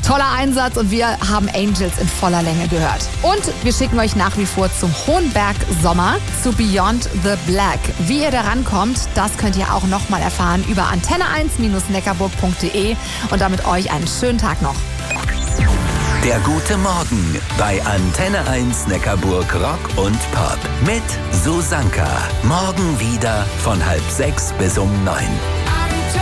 Toller Einsatz und wir haben Angels in voller Länge gehört. Und wir schicken euch nach wie vor zum Hohenberg Sommer, zu Beyond the Black. Wie ihr da rankommt, das könnt ihr auch nochmal erfahren über antenne1-neckarburg.de und damit euch einen schönen Tag noch. Der gute Morgen bei Antenne 1 Neckarburg Rock und Pop mit Susanka. Morgen wieder von 5:30 bis 9.